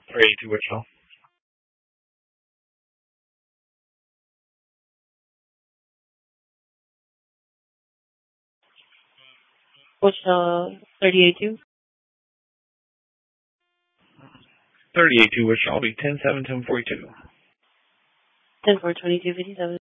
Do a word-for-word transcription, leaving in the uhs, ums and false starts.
three eighty-two Wichita. Wichita thirty eighty-two. thirty eighty-two Wichita will be ten seven ten forty-two. ten four twenty-two fifty-seven.